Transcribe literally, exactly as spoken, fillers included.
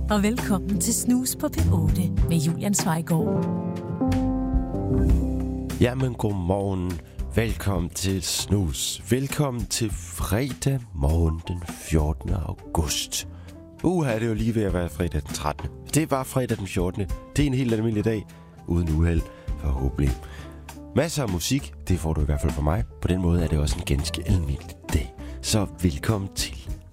og velkommen til Snus på P otte med Julian Zweigård. Jamen, godmorgen. Velkommen til Snus. Velkommen til fredag morgen den fjortende august. Uha, det er jo lige ved at være fredag den trettende. Det var fredag den fjortende. Det er en helt almindelig dag, uden uheld, forhåbentlig. Masser af musik, det får du i hvert fald fra mig. På den måde er det også en ganske almindelig dag. Så velkommen til